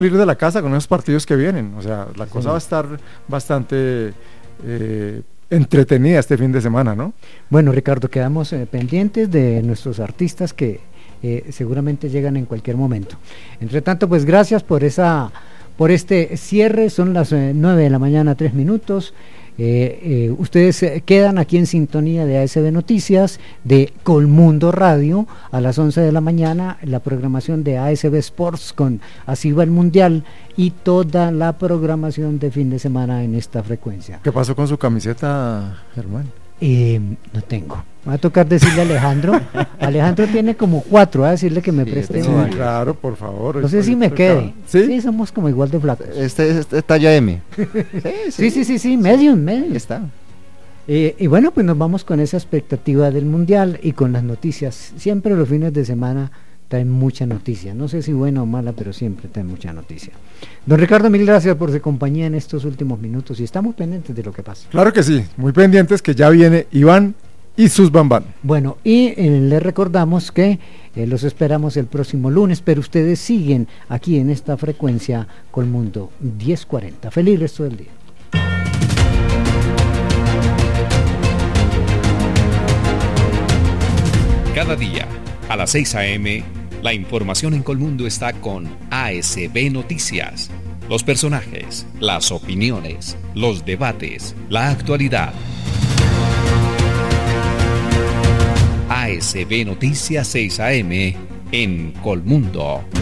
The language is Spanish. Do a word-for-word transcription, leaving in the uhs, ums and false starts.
salir de la casa con esos partidos que vienen. O sea, la cosa sí va a estar bastante eh, entretenida este fin de semana, ¿no? Bueno, Ricardo, quedamos eh, pendientes de nuestros artistas que eh, seguramente llegan en cualquier momento. Entre tanto, pues gracias por esa, por este cierre. Son las eh, nueve de la mañana, tres minutos. Eh, eh, ustedes eh, quedan aquí en sintonía de A S B Noticias, de Colmundo Radio, a las once de la mañana, la programación de A S B Sports con Así va el Mundial y toda la programación de fin de semana en esta frecuencia. ¿Qué pasó con su camiseta, Germán? Eh, no tengo. Va a tocar decirle a Alejandro. Alejandro tiene como cuatro, a decirle que me sí, preste. Sí, claro, por favor. No sé si me quede. ¿Sí? Sí, somos como igual de flacos. Este es talla M. sí, sí, sí, sí, sí, medium, medium. Está. Eh, y bueno, pues nos vamos con esa expectativa del Mundial y con las noticias. Siempre los fines de semana traen mucha noticia. No sé si buena o mala, pero siempre traen mucha noticia. Don Ricardo, mil gracias por su compañía en estos últimos minutos y estamos pendientes de lo que pasa. Claro que sí, muy pendientes que ya viene Iván y sus Bambán. Bueno, y eh, les recordamos que eh, los esperamos el próximo lunes, pero ustedes siguen aquí en esta frecuencia Colmundo diez cuarenta. Feliz resto del día. Cada día a las seis a eme, la información en Colmundo está con A S B Noticias. Los personajes, las opiniones, los debates, la actualidad. A S B Noticias seis a eme en Colmundo.